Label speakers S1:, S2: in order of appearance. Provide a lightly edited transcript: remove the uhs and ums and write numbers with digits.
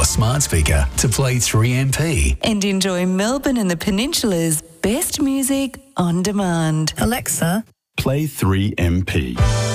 S1: smart speaker to play 3MP.
S2: And enjoy Melbourne and the Peninsula's best music on demand.
S3: Alexa,
S4: Play 3MP.